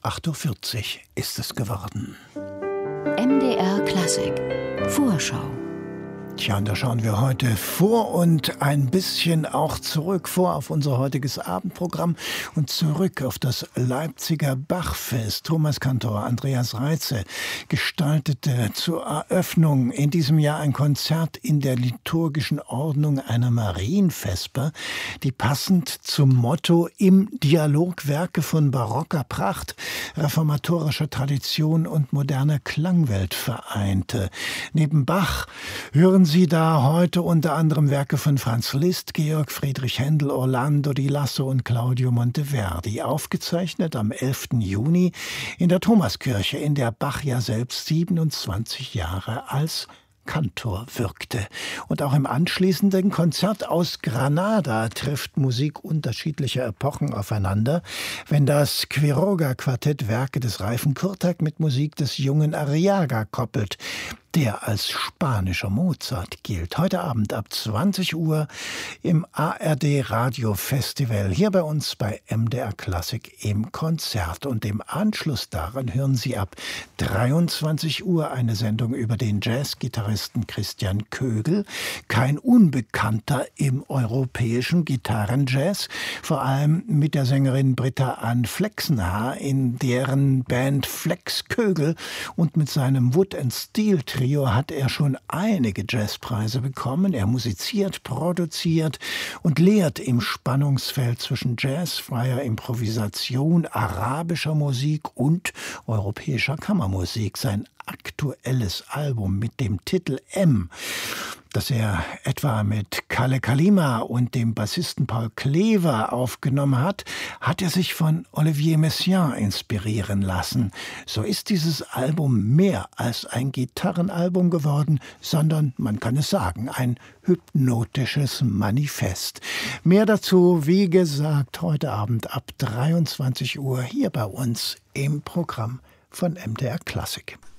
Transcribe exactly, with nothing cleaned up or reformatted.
acht Uhr vierzig ist es geworden. M D R Klassik Vorschau. Tja, und da schauen wir heute vor und ein bisschen auch zurück, vor auf unser heutiges Abendprogramm und zurück auf das Leipziger Bachfest. Thomas Kantor, Andreas Reitze gestaltete zur Eröffnung in diesem Jahr ein Konzert in der liturgischen Ordnung einer Marienvesper, die passend zum Motto im Dialog Werke von barocker Pracht, reformatorischer Tradition und moderner Klangwelt vereinte. Neben Bach hören Sie da heute unter anderem Werke von Franz Liszt, Georg Friedrich Händel, Orlando di Lasso und Claudio Monteverdi, aufgezeichnet am elften Juni in der Thomaskirche, in der Bach ja selbst siebenundzwanzig Jahre als Kantor wirkte. Und auch im anschließenden Konzert aus Granada trifft Musik unterschiedlicher Epochen aufeinander, wenn das Quiroga-Quartett Werke des reifen Kurtak mit Musik des jungen Arriaga koppelt, der als spanischer Mozart gilt. Heute Abend ab zwanzig Uhr im A R D Radio Festival, hier bei uns bei M D R Klassik im Konzert. Und im Anschluss daran hören Sie ab dreiundzwanzig Uhr eine Sendung über den Jazzgitarristen Christian Kögel, kein Unbekannter im europäischen Gitarrenjazz, vor allem mit der Sängerin Britta Ann Flexenhaar in deren Band Flex Kögel, und mit seinem Wood and Steel Trio hat er schon einige Jazzpreise bekommen. Er musiziert, produziert und lehrt im Spannungsfeld zwischen Jazz, freier Improvisation, arabischer Musik und europäischer Kammermusik. Sein aktuelles Album mit dem Titel M, das er etwa mit Kalle Kalima und dem Bassisten Paul Klever aufgenommen hat, hat er sich von Olivier Messiaen inspirieren lassen. So ist dieses Album mehr als ein Gitarrenalbum geworden, sondern, man kann es sagen, ein hypnotisches Manifest. Mehr dazu, wie gesagt, heute Abend ab dreiundzwanzig Uhr hier bei uns im Programm von M D R Klassik.